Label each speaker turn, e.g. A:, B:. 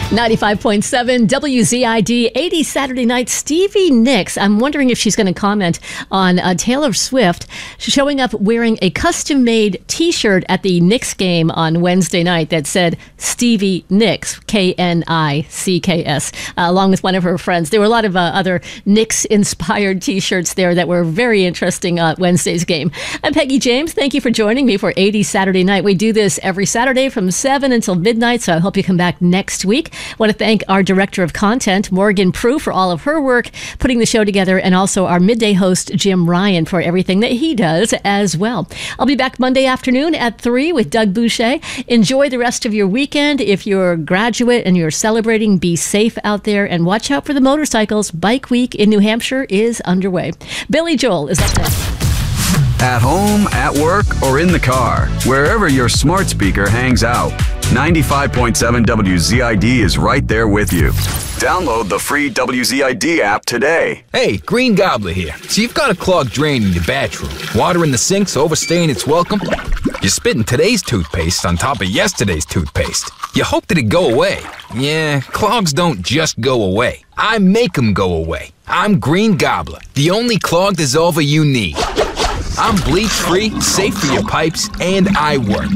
A: 95.7 WZID, 80 Saturday night. Stevie Nicks. I'm wondering if she's going to comment on Taylor Swift showing up wearing a custom-made T-shirt at the Knicks game on Wednesday night that said Stevie Nicks, K-N-I-C-K-S, along with one of her friends. There were a lot of other Knicks-inspired T-shirts there that were very interesting Wednesday's game. I'm Peggy James. Thank you for joining me for 80 Saturday night. We do this every Saturday from 7 until midnight, so I hope you come back next week. I want to thank our Director of Content, Morgan Prue, for all of her work putting the show together, and also our midday host, Jim Ryan, for everything that he does as well. I'll be back Monday afternoon at 3 with Doug Boucher. Enjoy the rest of your weekend. If you're a graduate and you're celebrating, be safe out there and watch out for the motorcycles. Bike Week in New Hampshire is underway. Billy Joel is up next.
B: At home, at work, or in the car, wherever your smart speaker hangs out, 95.7 WZID is right there with you. Download the free WZID app today.
C: Hey, Green Gobbler here. So you've got a clogged drain in your bathroom. Water in the sink's overstaying its welcome. You're spitting today's toothpaste on top of yesterday's toothpaste. You hope that it go away. Yeah, clogs don't just go away. I make them go away. I'm Green Gobbler, the only clog dissolver you need. I'm bleach-free, safe for your pipes, and I work.